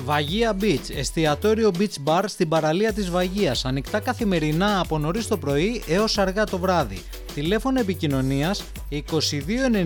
Βαγία Beach, εστιατόριο beach bar στην παραλία της Βαγίας, ανοιχτά καθημερινά από νωρίς το πρωί έως αργά το βράδυ. Τηλέφωνο επικοινωνίας 22